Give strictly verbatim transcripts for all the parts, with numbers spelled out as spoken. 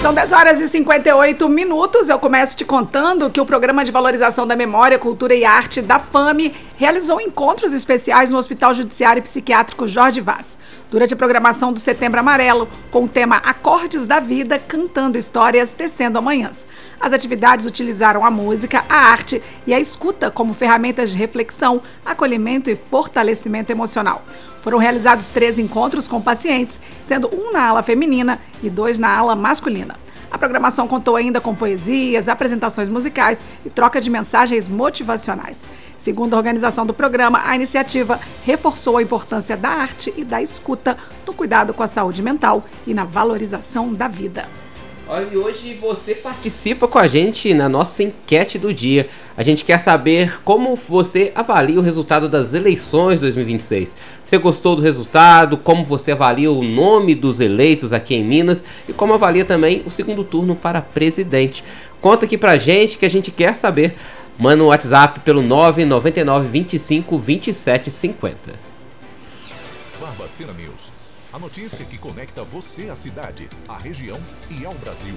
São dez horas e cinquenta e oito minutos. Eu começo te contando que o Programa de Valorização da Memória, Cultura e Arte da FAME realizou encontros especiais no Hospital Judiciário e Psiquiátrico Jorge Vaz, durante a programação do Setembro Amarelo, com o tema Acordes da Vida, cantando histórias, tecendo amanhãs. As atividades utilizaram a música, a arte e a escuta como ferramentas de reflexão, acolhimento e fortalecimento emocional. Foram realizados três encontros com pacientes, sendo um na ala feminina e dois na ala masculina. A programação contou ainda com poesias, apresentações musicais e troca de mensagens motivacionais. Segundo a organização do programa, a iniciativa reforçou a importância da arte e da escuta no cuidado com a saúde mental e na valorização da vida. Olha, e hoje você participa com a gente na nossa enquete do dia. A gente quer saber como você avalia o resultado das eleições dois mil e vinte e seis. Você gostou do resultado? Como você avalia o nome dos eleitos aqui em Minas? E como avalia também o segundo turno para presidente? Conta aqui pra gente que a gente quer saber. Manda um WhatsApp pelo nove nove nove, vinte e cinco, vinte e sete, cinquenta. Barbacena News. A notícia que conecta você à cidade, à região e ao Brasil.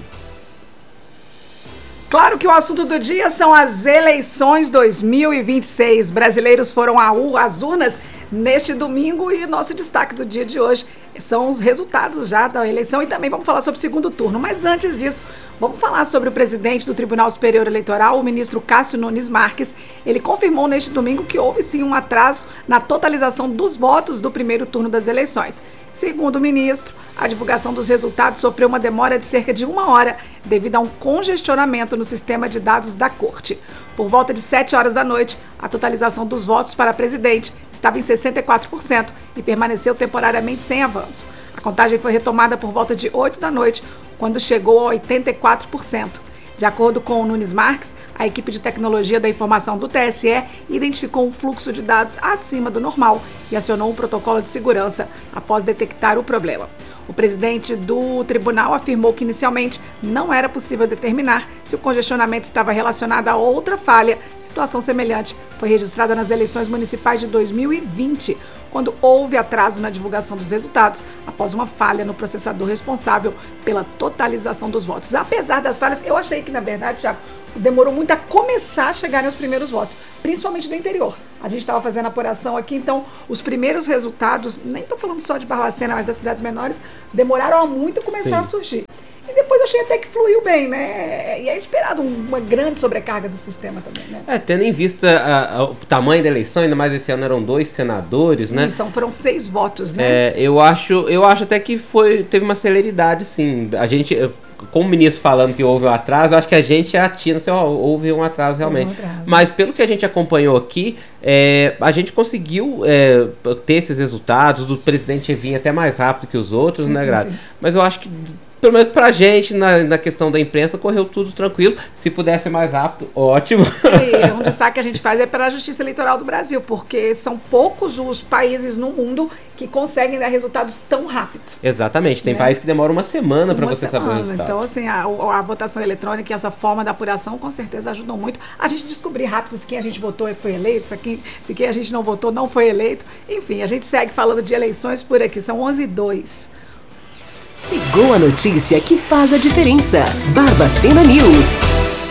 Claro que o assunto do dia são as eleições dois mil e vinte e seis. Brasileiros foram às urnas neste domingo e nosso destaque do dia de hoje são os resultados já da eleição e também vamos falar sobre o segundo turno. Mas antes disso, vamos falar sobre o presidente do Tribunal Superior Eleitoral, o ministro Cássio Nunes Marques. Ele confirmou neste domingo que houve sim um atraso na totalização dos votos do primeiro turno das eleições. Segundo o ministro, a divulgação dos resultados sofreu uma demora de cerca de uma hora devido a um congestionamento no sistema de dados da Corte. Por volta de sete horas da noite, a totalização dos votos para presidente estava em sessenta e quatro por cento e permaneceu temporariamente sem avanço. A contagem foi retomada por volta de oito da noite, quando chegou a oitenta e quatro por cento. De acordo com o Nunes Marques, a equipe de tecnologia da informação do T S E identificou um fluxo de dados acima do normal e acionou um protocolo de segurança após detectar o problema. O presidente do tribunal afirmou que inicialmente não era possível determinar se o congestionamento estava relacionado a outra falha. Situação semelhante foi registrada nas eleições municipais de dois mil e vinte, quando houve atraso na divulgação dos resultados após uma falha no processador responsável pela totalização dos votos. Apesar das falhas, eu achei que, na verdade, Thiago, demorou muito a começar a chegarem os primeiros votos, principalmente do interior. A gente estava fazendo apuração aqui, então os primeiros resultados, nem estou falando só de Barbacena, mas das cidades menores, demoraram muito a começar Sim. a surgir. E depois achei até que fluiu bem, né? E é esperado uma grande sobrecarga do sistema também, né? É, tendo em vista a, a, o tamanho da eleição, ainda mais esse ano eram dois senadores, sim, né? São, foram seis votos, né? É, eu acho, eu acho até que foi, teve uma celeridade, sim. A gente, com o ministro falando que houve um atraso, acho que a gente atina se houve um atraso realmente. Um atraso. Mas pelo que a gente acompanhou aqui, é, a gente conseguiu é, ter esses resultados, do presidente vir até mais rápido que os outros, sim, né, Grazi? Mas eu acho que, pelo menos pra gente, na, na questão da imprensa, correu tudo tranquilo. Se pudesse ser mais rápido, ótimo. E um destaque que a gente faz é para a Justiça Eleitoral do Brasil, porque são poucos os países no mundo que conseguem dar resultados tão rápido. Exatamente. Tem né? países que demoram uma semana para você semana. saber o resultado. Então, assim, a, a votação eletrônica e essa forma da apuração, com certeza, ajudam muito a gente descobrir rápido se quem a gente votou foi eleito, se quem, se quem a gente não votou não foi eleito. Enfim, a gente segue falando de eleições por aqui. São onze e dois. Chegou a notícia que faz a diferença. Barbacena News.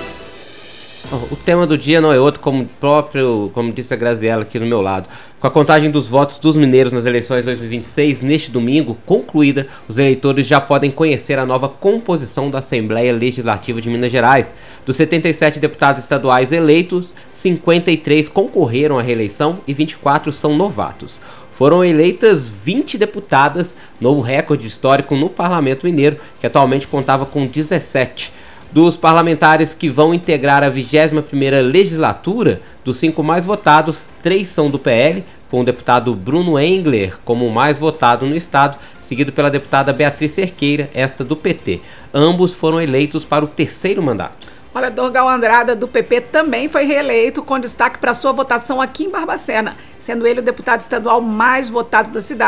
O tema do dia não é outro, como próprio, como disse a Graziella aqui no meu lado. Com a contagem dos votos dos mineiros nas eleições dois mil e vinte e seis, neste domingo, concluída, os eleitores já podem conhecer a nova composição da Assembleia Legislativa de Minas Gerais. Dos setenta e sete deputados estaduais eleitos, cinquenta e três concorreram à reeleição e vinte e quatro são novatos. Foram eleitas vinte deputadas, novo recorde histórico no Parlamento Mineiro, que atualmente contava com dezessete. Dos parlamentares que vão integrar a vigésima primeira legislatura, dos cinco mais votados, três são do P L, com o deputado Bruno Engler como o mais votado no estado, seguido pela deputada Beatriz Cerqueira, esta do P T. Ambos foram eleitos para o terceiro mandato. Olha, Dorgal Andrada, do P P, também foi reeleito, com destaque para sua votação aqui em Barbacena, sendo ele o deputado estadual mais votado da cidade,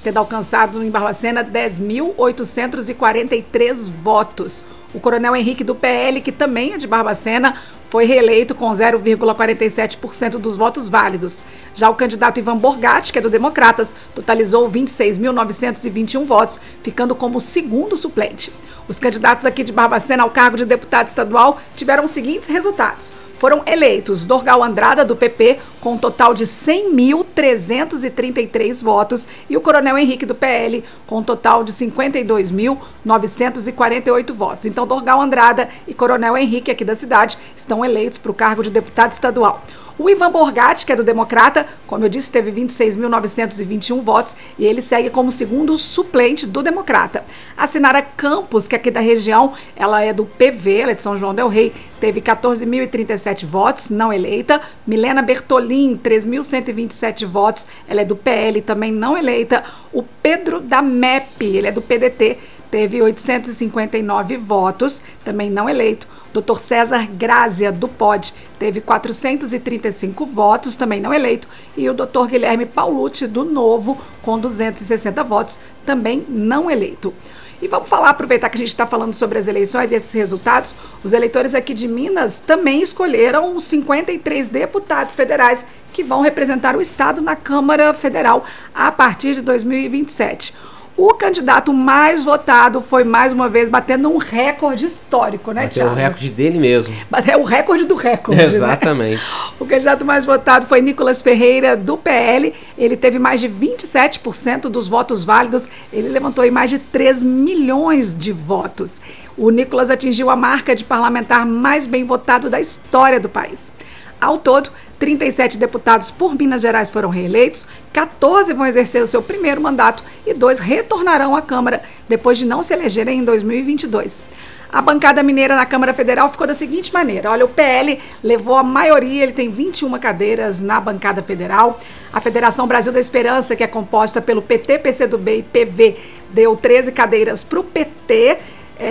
tendo alcançado em Barbacena dez mil oitocentos e quarenta e três votos. O Coronel Henrique do P L, que também é de Barbacena, foi reeleito com zero vírgula quarenta e sete por cento dos votos válidos. Já o candidato Ivan Borgatti, que é do Democratas, totalizou vinte e seis mil novecentos e vinte e um votos, ficando como segundo suplente. Os candidatos aqui de Barbacena ao cargo de deputado estadual tiveram os seguintes resultados. Foram eleitos Dorgal Andrada, do P P, com um total de cem mil trezentos e trinta e três votos, e o Coronel Henrique, do P L, com um total de cinquenta e dois mil novecentos e quarenta e oito votos. Então, Dorgal Andrada e Coronel Henrique, aqui da cidade, estão eleitos para o cargo de deputado estadual. O Ivan Borgatti, que é do Democrata, como eu disse, teve vinte e seis mil novecentos e vinte e um votos e ele segue como segundo suplente do Democrata. A Sinara Campos, que é aqui da região, ela é do P V, ela é de São João del Rei, teve quatorze mil e trinta e sete votos, não eleita. Milena Bertolin, três mil cento e vinte e sete votos, ela é do P L, também não eleita. O Pedro da M E P, ele é do P D T, teve oitocentos e cinquenta e nove votos, também não eleito. doutor César Grazia, do P O D, teve quatrocentos e trinta e cinco votos, também não eleito. E o doutor Guilherme Paulucci, do Novo, com duzentos e sessenta votos, também não eleito. E vamos falar, aproveitar que a gente está falando sobre as eleições e esses resultados, os eleitores aqui de Minas também escolheram os cinquenta e três deputados federais que vão representar o Estado na Câmara Federal a partir de dois mil e vinte e sete. O candidato mais votado foi, mais uma vez, batendo um recorde histórico, né, Thiago? Bateu o recorde dele mesmo. Bateu o recorde do recorde, Exatamente. Né? O candidato mais votado foi Nicolas Ferreira, do P L. Ele teve mais de vinte e sete por cento dos votos válidos. Ele levantou aí mais de três milhões de votos. O Nicolas atingiu a marca de parlamentar mais bem votado da história do país. Ao todo, trinta e sete deputados por Minas Gerais foram reeleitos, quatorze vão exercer o seu primeiro mandato e dois retornarão à Câmara depois de não se elegerem em dois mil e vinte e dois. A bancada mineira na Câmara Federal ficou da seguinte maneira. Olha, o P L levou a maioria, ele tem vinte e uma cadeiras na bancada federal. A Federação Brasil da Esperança, que é composta pelo P T, P C do B e P V, deu treze cadeiras para o P T.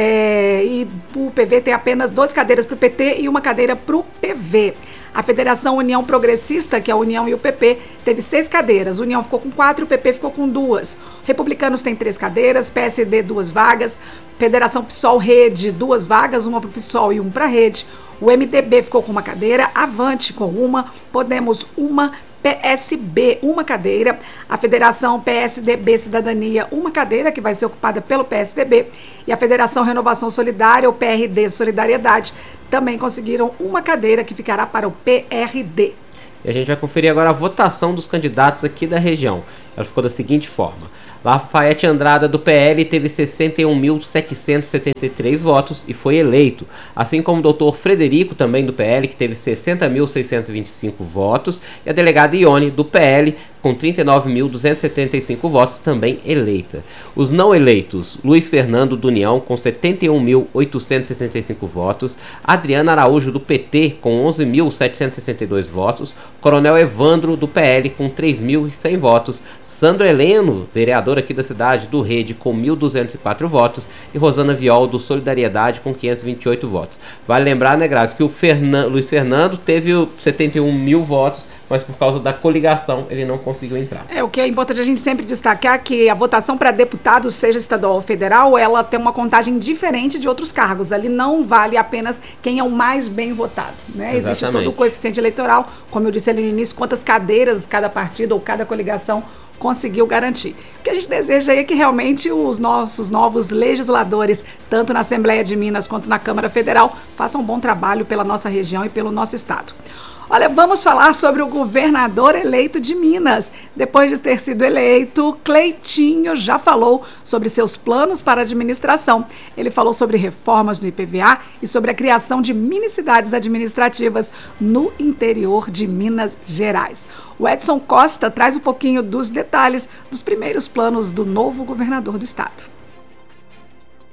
É, e o P V tem apenas duas cadeiras para o P T e uma cadeira para o P V. A Federação União Progressista, que é a União e o P P, teve seis cadeiras. A União ficou com quatro, o P P ficou com duas. Republicanos tem três cadeiras, P S D duas vagas, Federação PSOL Rede duas vagas, uma para o PSOL e uma para a Rede. O M D B ficou com uma cadeira, Avante com uma, Podemos uma, P S B uma cadeira, a Federação P S D B Cidadania uma cadeira, que vai ser ocupada pelo P S D B, e a Federação Renovação Solidária, o P R D Solidariedade, também conseguiram uma cadeira que ficará para o P R D. E a gente vai conferir agora a votação dos candidatos aqui da região. Ela ficou da seguinte forma. Lafayette Andrada, do P L, teve sessenta e um mil setecentos e setenta e três votos e foi eleito, assim como o doutor Frederico, também do P L, que teve sessenta mil seiscentos e vinte e cinco votos, e a delegada Ione, do P L, com trinta e nove mil duzentos e setenta e cinco votos, também eleita. Os não eleitos: Luiz Fernando, do União, com setenta e um mil oitocentos e sessenta e cinco votos, Adriana Araújo, do P T, com onze mil setecentos e sessenta e dois votos, Coronel Evandro, do P L, com três mil e cem votos, Sandro Heleno, vereador aqui da cidade, do Rede, com mil duzentos e quatro votos, e Rosana Viol, do Solidariedade, com quinhentos e vinte e oito votos. Vale lembrar, né, Grazi, que o Fernan- Luiz Fernando teve setenta e um mil votos, mas por causa da coligação ele não conseguiu entrar. É, o que é importante a gente sempre destacar que a votação para deputado, seja estadual ou federal, ela tem uma contagem diferente de outros cargos. Ali não vale apenas quem é o mais bem votado, né? Existe todo o coeficiente eleitoral, como eu disse ali no início, quantas cadeiras cada partido ou cada coligação conseguiu garantir. O que a gente deseja aí é que realmente os nossos novos legisladores, tanto na Assembleia de Minas quanto na Câmara Federal, façam um bom trabalho pela nossa região e pelo nosso estado. Olha, vamos falar sobre o governador eleito de Minas. Depois de ter sido eleito, Cleitinho já falou sobre seus planos para a administração. Ele falou sobre reformas no I P V A e sobre a criação de mini-cidades administrativas no interior de Minas Gerais. O Edson Costa traz um pouquinho dos detalhes dos primeiros planos do novo governador do estado.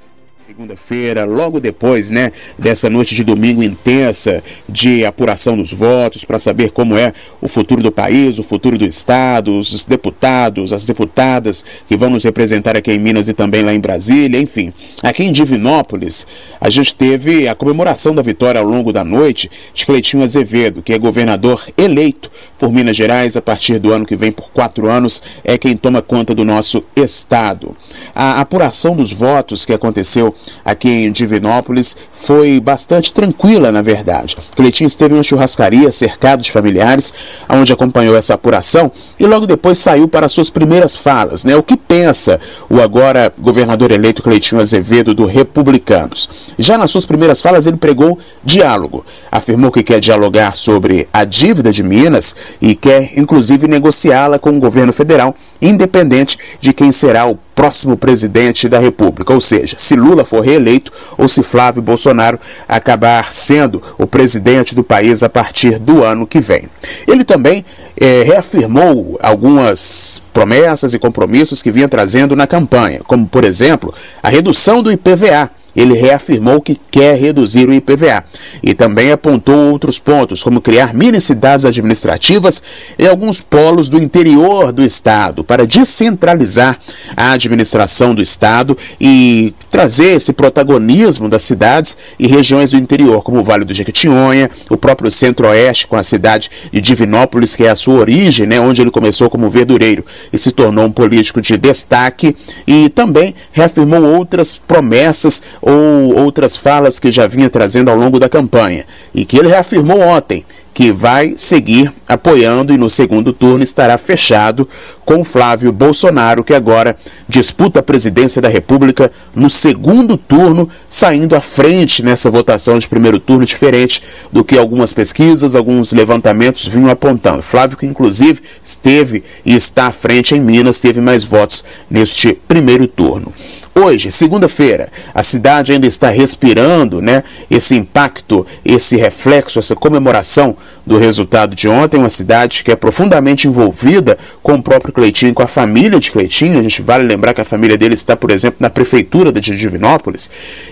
Segunda-feira, logo depois, né, dessa noite de domingo intensa de apuração dos votos para saber como é o futuro do país, o futuro do estado, os deputados, as deputadas que vão nos representar aqui em Minas e também lá em Brasília, enfim. Aqui em Divinópolis, a gente teve a comemoração da vitória ao longo da noite de Cleitinho Azevedo, que é governador eleito por Minas Gerais a partir do ano que vem por quatro anos, é quem toma conta do nosso estado. A apuração dos votos que aconteceu aqui em Divinópolis foi bastante tranquila, na verdade. Cleitinho esteve em uma churrascaria cercado de familiares, onde acompanhou essa apuração e logo depois saiu para suas primeiras falas, né? O que pensa o agora governador eleito Cleitinho Azevedo do Republicanos? Já nas suas primeiras falas ele pregou diálogo, afirmou que quer dialogar sobre a dívida de Minas e quer inclusive negociá-la com o governo federal, independente de quem será o próximo presidente da República, ou seja, se Lula for reeleito ou se Flávio Bolsonaro acabar sendo o presidente do país a partir do ano que vem. Ele também é, reafirmou algumas promessas e compromissos que vinha trazendo na campanha, como, por exemplo, a redução do I P V A. Ele reafirmou que quer reduzir o I P V A e também apontou outros pontos, como criar mini-cidades administrativas em alguns polos do interior do estado, para descentralizar a administração do estado e trazer esse protagonismo das cidades e regiões do interior, como o Vale do Jequitinhonha, o próprio Centro-Oeste, com a cidade de Divinópolis, que é a sua origem, né, onde ele começou como verdureiro e se tornou um político de destaque, e também reafirmou outras promessas ou outras falas que já vinha trazendo ao longo da campanha, e que ele reafirmou ontem, que vai seguir apoiando e no segundo turno estará fechado com Flávio Bolsonaro, que agora disputa a presidência da República no segundo turno, saindo à frente nessa votação de primeiro turno, diferente do que algumas pesquisas, alguns levantamentos vinham apontando. Flávio, que inclusive esteve e está à frente em Minas, teve mais votos neste primeiro turno. Hoje, segunda-feira, a cidade ainda está respirando, né, esse impacto, esse reflexo, essa comemoração do resultado de ontem. Uma cidade que é profundamente envolvida com o próprio Cleitinho, com a família de Cleitinho. A gente vale lembrar que a família dele está, por exemplo, na prefeitura de Divinópolis.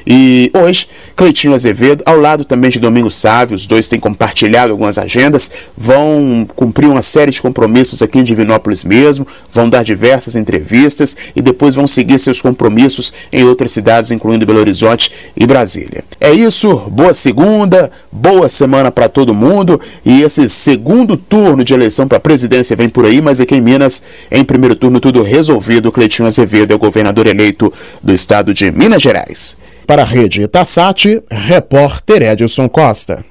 E hoje, Cleitinho Azevedo, ao lado também de Domingos Sávio, os dois têm compartilhado algumas agendas, vão cumprir uma série de compromissos aqui em Divinópolis mesmo, vão dar diversas entrevistas e depois vão seguir seus compromissos em outras cidades, incluindo Belo Horizonte e Brasília. É isso, boa segunda, boa semana para todo mundo, e esse segundo turno de eleição para a presidência vem por aí, mas aqui em Minas, em primeiro turno, tudo resolvido. Cleitinho Azevedo é o governador eleito do estado de Minas Gerais. Para a Rede Itassat, repórter Edilson Costa.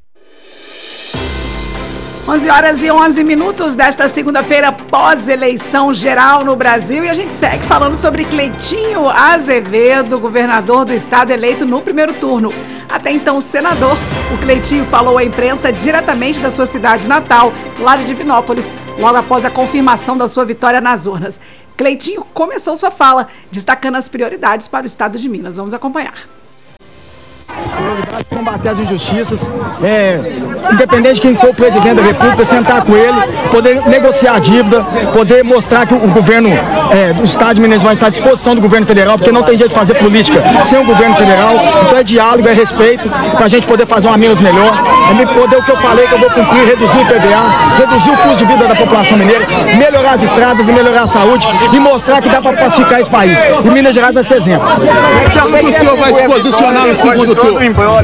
onze horas e onze minutos desta segunda-feira, pós-eleição geral no Brasil, e a gente segue falando sobre Cleitinho Azevedo, governador do estado eleito no primeiro turno. Até então senador, o Cleitinho falou à imprensa diretamente da sua cidade natal, lá de Divinópolis, logo após a confirmação da sua vitória nas urnas. Cleitinho começou sua fala, destacando as prioridades para o estado de Minas. Vamos acompanhar. Prioridade combater as injustiças, é, independente de quem for o presidente da República, sentar com ele, poder negociar a dívida, poder mostrar que o governo é, do estado de Minas vai estar à disposição do governo federal, porque não tem jeito de fazer política sem o governo federal. Então é diálogo, é respeito, para a gente poder fazer uma Minas melhor, é me poder o que eu falei que eu vou cumprir, reduzir o I P V A, reduzir o custo de vida da população mineira, melhorar as estradas e melhorar a saúde e mostrar que dá para pacificar esse país. E Minas Gerais vai ser exemplo. Como o senhor vai se posicionar no segundo turno?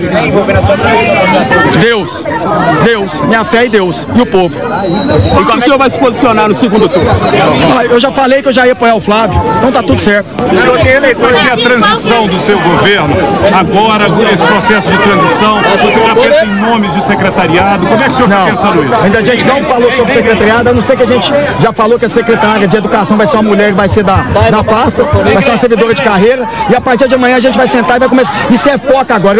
Deus, Deus, minha fé em Deus e o povo. E como o senhor vai se posicionar no segundo turno? Eu já falei que eu já ia apoiar o Flávio, então tá tudo certo. O senhor tem eleitores de a transição do seu governo, agora esse processo de transição, você já pensa em nomes de secretariado, como é que o senhor está pensando isso? Ainda a gente não falou sobre secretariado, a não ser que a gente já falou que a secretária de educação vai ser uma mulher que vai ser da, da pasta, vai ser uma servidora de carreira, e a partir de amanhã a gente vai sentar e vai começar. Isso é foco agora. Eu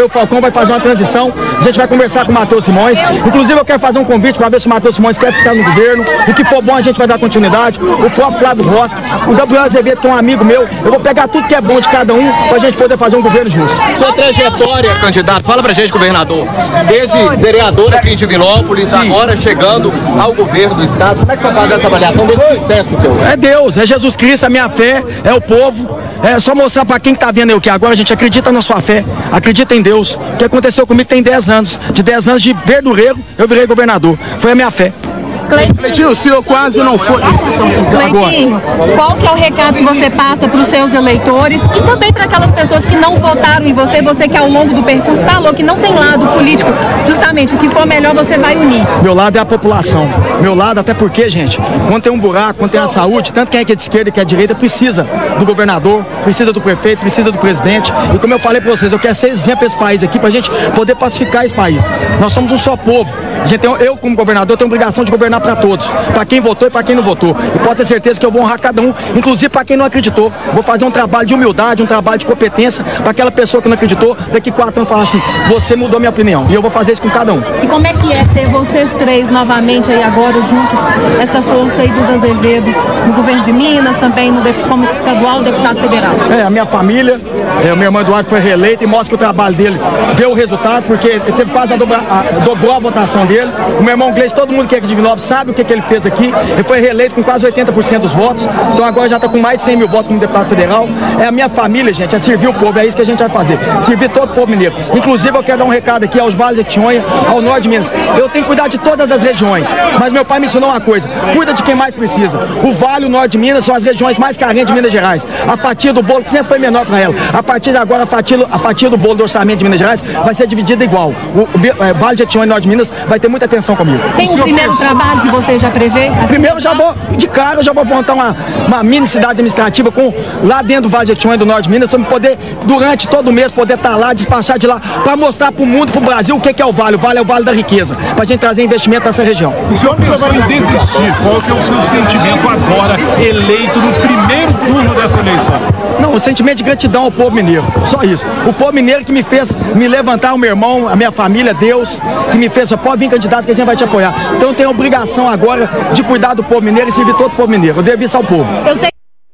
o Falcão vai fazer uma transição, a gente vai conversar com o Matheus Simões. Inclusive eu quero fazer um convite para ver se o Matheus Simões quer ficar no governo. O que for bom a gente vai dar continuidade. O próprio Flávio Rosca, o Gabriel Azevedo, que é um amigo meu. Eu vou pegar tudo que é bom de cada um para a gente poder fazer um governo justo. Sua trajetória, candidato, fala pra gente, governador. Desde vereador aqui em Divinópolis, Sim. agora chegando ao governo do estado. Como é que você faz essa avaliação desse sucesso que eu... É Deus, é Jesus Cristo, a minha fé, é o povo. É só mostrar para quem está vendo eu que agora a gente acredita na sua fé, acredita em Deus. O que aconteceu comigo tem dez anos. De dez anos de verdureiro, eu virei governador. Foi a minha fé. Cleitinho, o senhor quase não foi. Cleitinho, qual que é o recado que você passa para os seus eleitores e também para aquelas pessoas que não votaram em você, você que ao longo do percurso falou que não tem lado político, justamente o que for melhor você vai unir? Meu lado é a população, meu lado até porque, gente, quando tem um buraco, quando tem a saúde, tanto quem é que é de esquerda e quem é de direita precisa do governador, precisa do prefeito, precisa do presidente. E como eu falei para vocês, eu quero ser exemplo desse país aqui para a gente poder pacificar esse país. Nós somos um só povo. A gente tem, eu como governador tenho obrigação de governar para todos, para quem votou e para quem não votou. E pode ter certeza que eu vou honrar cada um, inclusive para quem não acreditou. Vou fazer um trabalho de humildade, um trabalho de competência para aquela pessoa que não acreditou, daqui quatro anos falar assim, você mudou minha opinião. E eu vou fazer isso com cada um. E como é que é ter vocês três novamente aí agora juntos, essa força aí do Azevedo no governo de Minas, também no como estadual, deputado federal? É, a minha família, é, o meu irmão Eduardo foi reeleito e mostra que o trabalho dele deu o resultado, porque ele teve quase a dobra, a, dobrou a votação dele. O meu irmão Gleice, todo mundo que é aqui de Divinópolis sabe o que, que ele fez aqui. Ele foi reeleito com quase oitenta por cento dos votos. Então agora já está com mais de cem mil votos como deputado federal. É a minha família, gente, é servir o povo. É isso que a gente vai fazer. Servir todo o povo mineiro. Inclusive eu quero dar um recado aqui aos Vales de Tionha, ao norte de Minas. Eu tenho que cuidar de todas as regiões. Mas meu pai me ensinou uma coisa. Cuida de quem mais precisa. O Vale e o norte de Minas são as regiões mais carentes de Minas Gerais. A fatia do bolo sempre foi menor para ela. A partir de agora a fatia, a fatia do bolo do orçamento de Minas Gerais vai ser dividida igual. O, o é, Vale de Tionha e norte de Minas vai ter muita atenção comigo. Tem um primeiro trabalho que você já prevê? Primeiro eu já vou, de cara, eu já vou montar uma, uma mini cidade administrativa com, lá dentro do Vale de Tionha do norte de Minas, para poder, durante todo o mês, poder estar lá, despachar de lá, para mostrar para o mundo, para o Brasil, o que, que é o Vale. O Vale é o Vale da riqueza, para a gente trazer investimento para essa região. O senhor pensou em desistir, qual que é o seu sentimento agora, eleito no primeiro turno dessa eleição? Não, o sentimento de gratidão ao povo mineiro, só isso. O povo mineiro que me fez me levantar, o meu irmão, a minha família, Deus, que me fez, pode vir candidato que a gente vai te apoiar. Então eu tenho a obrigação agora de cuidar do povo mineiro e servir todo o povo mineiro. Eu devo isso ao povo. Eu sei.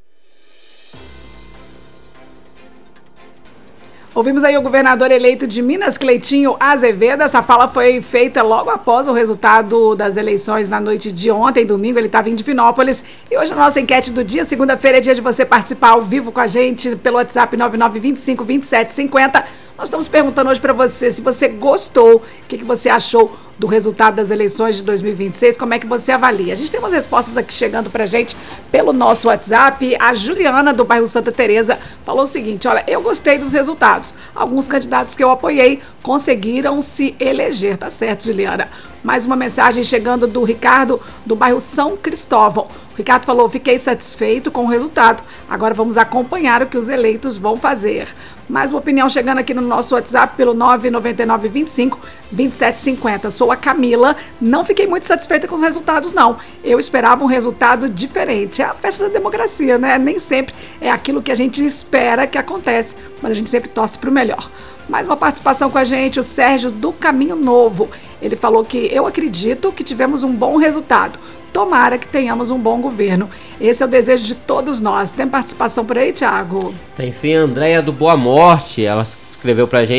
Ouvimos aí o governador eleito de Minas, Cleitinho Azevedo. Essa fala foi feita logo após o resultado das eleições na noite de ontem, domingo. Ele estava em Divinópolis. E hoje a nossa enquete do dia, segunda-feira, é dia de você participar ao vivo com a gente pelo WhatsApp nove nove dois cinco, dois sete cinco zero. Nós estamos perguntando hoje para você se você gostou, o que, que você achou do resultado das eleições de dois mil e vinte e seis, como é que você avalia. A gente tem umas respostas aqui chegando pra gente pelo nosso WhatsApp. A Juliana, do bairro Santa Teresa, falou o seguinte: olha, eu gostei dos resultados. Alguns candidatos que eu apoiei conseguiram se eleger. Tá certo, Juliana. Mais uma mensagem chegando do Ricardo, do bairro São Cristóvão. O Ricardo falou: fiquei satisfeito com o resultado. Agora vamos acompanhar o que os eleitos vão fazer. Mais uma opinião chegando aqui no nosso WhatsApp pelo nove nove nove dois cinco, dois sete cinco zero. Sou a Camila. Não fiquei muito satisfeita com os resultados, não. Eu esperava um resultado diferente. É a festa da democracia, né? Nem sempre é aquilo que a gente espera que acontece, mas a gente sempre torce para o melhor. Mais uma participação com a gente, o Sérgio do Caminho Novo. Ele falou que eu acredito que tivemos um bom resultado. Tomara que tenhamos um bom governo. Esse é o desejo de todos nós. Tem participação por aí, Thiago? Tem sim, a Andréia do Boa Morte. Ela escreveu pra gente.